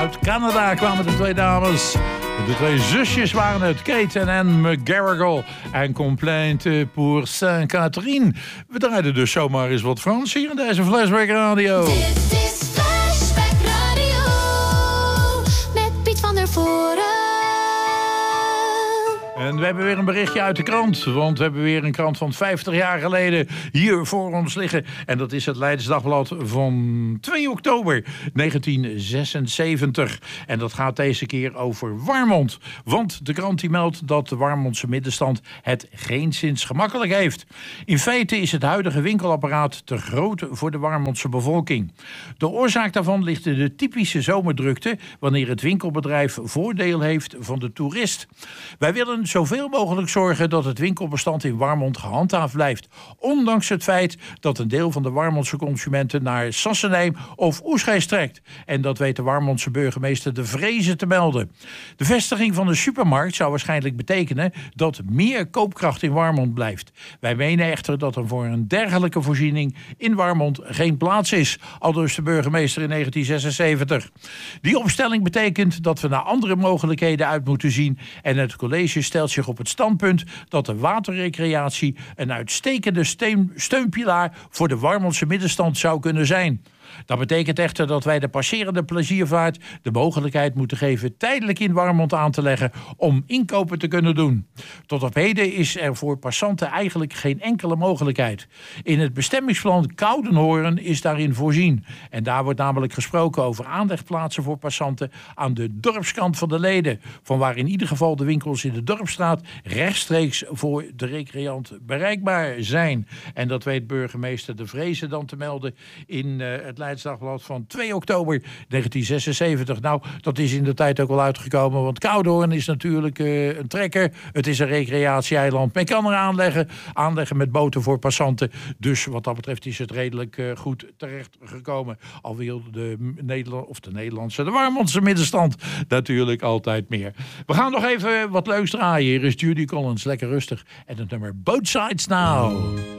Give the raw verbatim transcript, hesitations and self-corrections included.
Uit Canada kwamen de twee dames. De twee zusjes waren het, Kate en Anne McGarrigle. En Complainte pour Sainte-Catherine. We draaiden dus zomaar eens wat Frans hier in deze Flashback Radio. Dit is Flashback Radio met Piet van der Voren. En we hebben weer een berichtje uit de krant. Want we hebben weer een krant van vijftig jaar geleden hier voor ons liggen. En dat is het Leids Dagblad van twee oktober negentien zesenzeventig. En dat gaat deze keer over Warmond. Want de krant die meldt dat de Warmondse middenstand het geenszins gemakkelijk heeft. In feite is het huidige winkelapparaat te groot voor de Warmondse bevolking. De oorzaak daarvan ligt in de typische zomerdrukte wanneer het winkelbedrijf voordeel heeft van de toerist. Wij willen zoveel mogelijk zorgen dat het winkelbestand in Warmond gehandhaafd blijft. Ondanks het feit dat een deel van de Warmondse consumenten naar Sassenheim of Oesgeest trekt. En dat weet de Warmondse burgemeester De Vreeze te melden. De vestiging van de supermarkt zou waarschijnlijk betekenen dat meer koopkracht in Warmond blijft. Wij menen echter dat er voor een dergelijke voorziening in Warmond geen plaats is. Aldus de burgemeester in negentien zesenzeventig. Die opstelling betekent dat we naar andere mogelijkheden uit moeten zien. En het college stelt zich op het standpunt dat de waterrecreatie een uitstekende steun, steunpilaar voor de Warmondse middenstand zou kunnen zijn. Dat betekent echter dat wij de passerende pleziervaart de mogelijkheid moeten geven tijdelijk in Warmond aan te leggen om inkopen te kunnen doen. Tot op heden is er voor passanten eigenlijk geen enkele mogelijkheid. In het bestemmingsplan Koudenhoorn is daarin voorzien. En daar wordt namelijk gesproken over aanlegplaatsen voor passanten aan de dorpskant van de Leden. Vanwaar in ieder geval de winkels in de Dorpsstraat rechtstreeks voor de recreant bereikbaar zijn. En dat weet burgemeester De Vreeze dan te melden in uh, het Leids Dagblad van twee oktober negentien zesenzeventig. Nou, dat is in de tijd ook wel uitgekomen, want Koudenhoorn is natuurlijk uh, een trekker. Het is een recreatie-eiland. Men kan er aanleggen, aanleggen met boten voor passanten. Dus wat dat betreft is het redelijk uh, goed terecht gekomen. Al wil de Nederland, of de Nederlandse, de Warmondse middenstand natuurlijk altijd meer. We gaan nog even wat leuks draaien. Hier is Judy Collins, lekker rustig. En het nummer Both Sides Now.